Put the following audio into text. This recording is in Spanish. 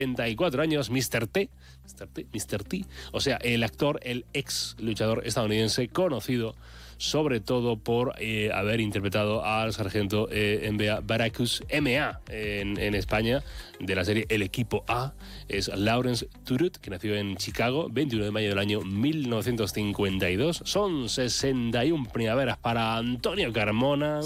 34 años, Mr. T, o sea, el actor, el ex luchador estadounidense, conocido sobre todo por haber interpretado al sargento MBA Baracus M.A. en España, de la serie El Equipo A. Es Lawrence Turut, que nació en Chicago, 21 de mayo del año 1952. Son 61 primaveras para Antonio Carmona.